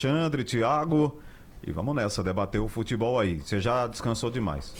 Alexandre, Thiago, e vamos nessa, debater o futebol aí. Você já descansou demais.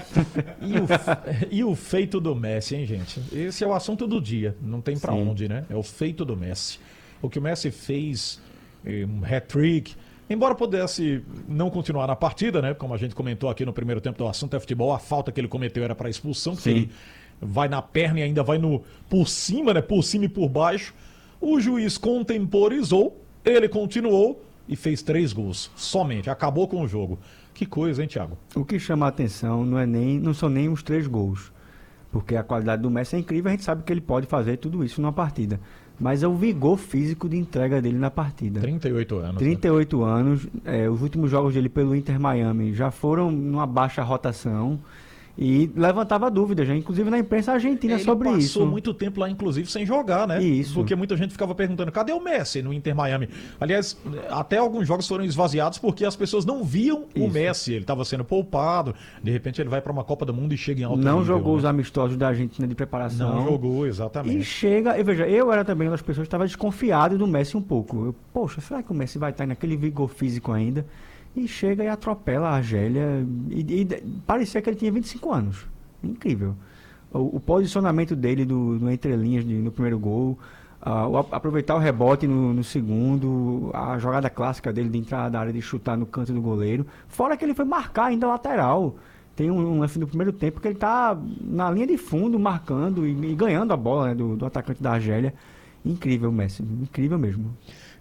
E o feito do Messi, hein, gente? Esse é o assunto do dia, não tem pra onde, né? É o feito do Messi. O que o Messi fez, um hat-trick, embora pudesse não continuar na partida, né? Como a gente comentou aqui no primeiro tempo do assunto é futebol, a falta que ele cometeu era para expulsão, porque ele vai na perna e ainda vai por cima, né? Por cima e por baixo. O juiz contemporizou, ele continuou e fez 3 gols. Somente, acabou com o jogo. Que coisa, hein, Thiago? O que chama a atenção não são nem os 3 gols. Porque a qualidade do Messi é incrível, a gente sabe que ele pode fazer tudo isso numa partida. Mas é o vigor físico de entrega dele na partida. 38 anos. 38 anos. Os últimos jogos dele pelo Inter Miami já foram numa baixa rotação. E levantava dúvidas, já, inclusive na imprensa argentina, sobre isso. Ele passou muito tempo lá, inclusive, sem jogar, né? Isso. Porque muita gente ficava perguntando, cadê o Messi no Inter Miami? Aliás, até alguns jogos foram esvaziados porque as pessoas não viam o Messi. Ele estava sendo poupado, de repente ele vai para uma Copa do Mundo e chega em alto nível. Não jogou os amistosos da Argentina de preparação. Não jogou, exatamente. E chega, veja, eu era também uma das pessoas que estava desconfiado do Messi um pouco. Poxa, será que o Messi vai estar naquele vigor físico ainda? E chega e atropela a Argélia. E parecia que ele tinha 25 anos. Incrível. O posicionamento dele no entrelinhas no primeiro gol, aproveitar o rebote no segundo, a jogada clássica dele de entrar da área de chutar no canto do goleiro. Fora que ele foi marcar ainda lateral. Tem um lance no primeiro tempo que ele está na linha de fundo marcando e ganhando a bola, né, do atacante da Argélia. Incrível, Messi. Incrível mesmo.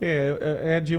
É de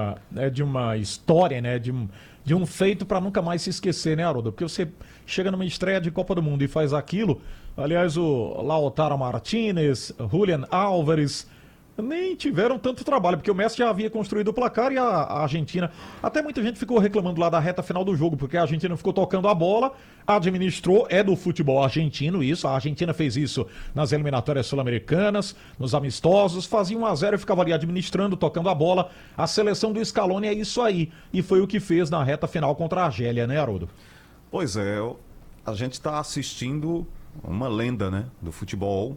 uma história, né? De um feito para nunca mais se esquecer, né, Haroldo? Porque você chega numa estreia de Copa do Mundo e faz aquilo. Aliás, o Lautaro Martinez, Julián Álvares nem tiveram tanto trabalho, porque o Messi já havia construído o placar e a Argentina... Até muita gente ficou reclamando lá da reta final do jogo, porque a Argentina ficou tocando a bola, administrou, é do futebol argentino isso, a Argentina fez isso nas eliminatórias sul-americanas, nos amistosos, fazia 1-0 e ficava ali administrando, tocando a bola. A seleção do Scaloni é isso aí, e foi o que fez na reta final contra a Argélia, né, Haroldo? Pois é, a gente está assistindo uma lenda, né, do futebol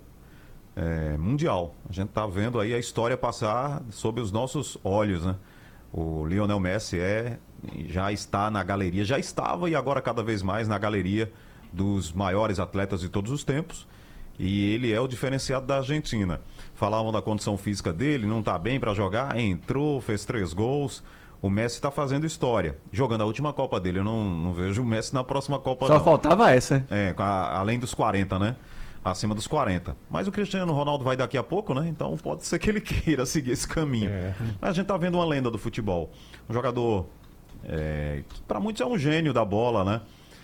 mundial. A gente está vendo aí a história passar sob os nossos olhos, né? O Lionel Messi já está na galeria, já estava e agora cada vez mais na galeria dos maiores atletas de todos os tempos. E ele é o diferenciado da Argentina. Falavam da condição física dele, não está bem para jogar, entrou, fez 3 gols. O Messi está fazendo história. Jogando a última Copa dele, eu não vejo o Messi na próxima Copa. Só faltava essa. Além dos 40, né? Acima dos 40. Mas o Cristiano Ronaldo vai daqui a pouco, né? Então pode ser que ele queira seguir esse caminho. Mas a gente tá vendo uma lenda do futebol. Um jogador que para muitos é um gênio da bola, né?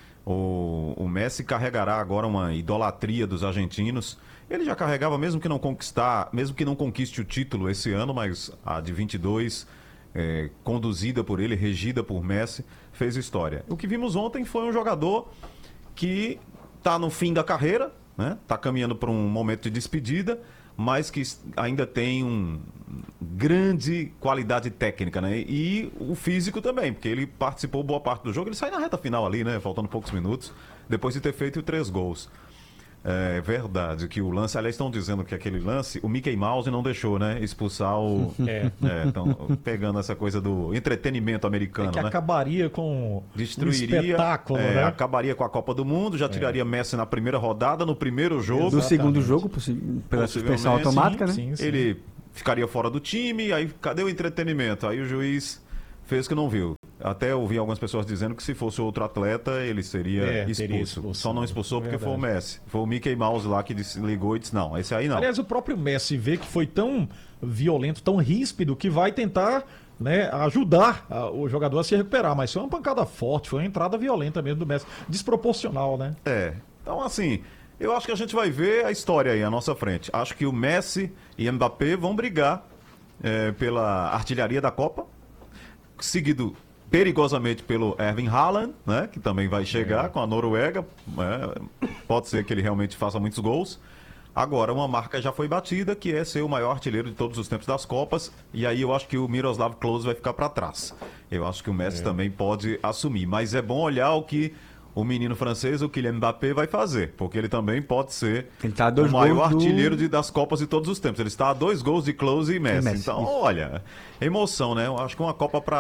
O Messi carregará agora uma idolatria dos argentinos. Ele já carregava, mesmo que não conquiste o título esse ano, mas a de 22, conduzida por ele, regida por Messi, fez história. O que vimos ontem foi um jogador que tá no fim da carreira, né? Tá caminhando para um momento de despedida, mas que ainda tem uma grande qualidade técnica, né? E o físico também, porque ele participou boa parte do jogo, ele sai na reta final ali, né? Faltando poucos minutos, depois de ter feito 3 gols. É verdade que o lance, aliás, estão dizendo que aquele lance, o Mickey Mouse não deixou, né? Expulsar o... Estão pegando essa coisa do entretenimento americano, que né? acabaria com destruiria, um espetáculo, né? Acabaria com a Copa do Mundo, já tiraria Messi na primeira rodada, no primeiro jogo. Do segundo jogo, pela suspensão automática, né? Sim. Ele ficaria fora do time, aí cadê o entretenimento? Aí o juiz fez que não viu. Até ouvi algumas pessoas dizendo que se fosse outro atleta, ele seria expulso. Só não expulsou porque foi o Messi. Foi o Mickey Mouse lá que ligou e disse, não, esse aí não. Aliás, o próprio Messi vê que foi tão violento, tão ríspido, que vai tentar, né, ajudar o jogador a se recuperar. Mas foi uma pancada forte, foi uma entrada violenta mesmo do Messi. Desproporcional, né? Então, assim, eu acho que a gente vai ver a história aí à nossa frente. Acho que o Messi e Mbappé vão brigar pela artilharia da Copa, seguido perigosamente pelo Erling Haaland, né, que também vai chegar com a Noruega. Pode ser que ele realmente faça muitos gols. Agora, uma marca já foi batida, que é ser o maior artilheiro de todos os tempos das Copas. E aí eu acho que o Miroslav Klose vai ficar para trás. Eu acho que o Messi também pode assumir. Mas é bom olhar o que o menino francês, o Kylian Mbappé, vai fazer. Porque ele também pode ser o maior artilheiro das Copas de todos os tempos. Ele está a 2 gols de Klose e Messi. Então, olha, emoção, né? Eu acho que uma Copa para